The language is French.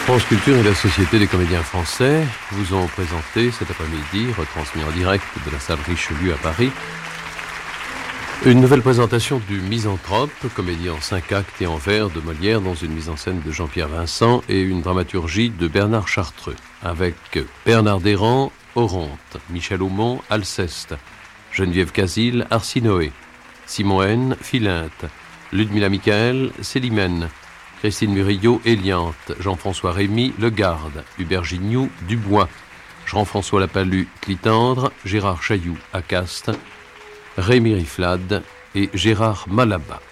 France Culture et la Société des comédiens français vous ont présenté cet après-midi, retransmis en direct de la salle Richelieu à Paris, une nouvelle présentation du Misanthrope, comédie en 5 actes et en vers de Molière dans une mise en scène de Jean-Pierre Vincent et une dramaturgie de Bernard Chartreux, avec Bernard Desrands, Oronte, Michel Aumont, Alceste, Geneviève Casil, Arsinoé, Simon N, Philinte, Ludmilla Michael, Célimène, Christine Murillo, Eliante, Jean-François Rémy, Le Garde, Hubert Gignoux, Dubois, Jean-François Lapalu, Clitandre, Gérard Chailloux, Acaste, Rémy Riflade et Gérard Malaba.